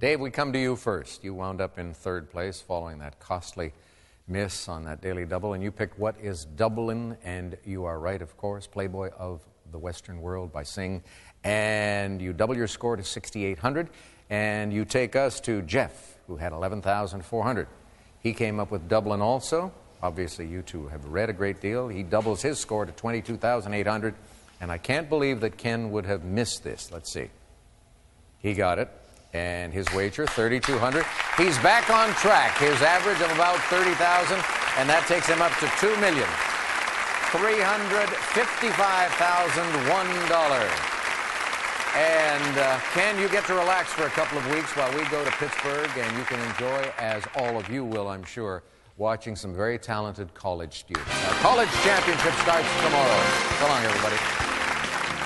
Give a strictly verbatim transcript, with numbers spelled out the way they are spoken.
Dave, we come to you first. You wound up in third place following that costly miss on that daily double, and you picked What is Dublin, and you are right, of course, Playboy of the Western World by Sing, and you double your score to sixty-eight hundred, and you take us to Jeff, who had eleven thousand four hundred. He came up with Dublin also. Obviously, you two have read a great deal. He doubles his score to twenty-two thousand eight hundred, and I can't believe that Ken would have missed this. Let's see. He got it, and his wager, thirty-two hundred. He's back on track. His average of about thirty thousand, and that takes him up to two million three hundred fifty-five thousand one dollars. And uh, Ken, you get to relax for a couple of weeks while we go to Pittsburgh, and you can enjoy, as all of you will, I'm sure, watching some very talented college students. Our college championship starts tomorrow. So long, everybody.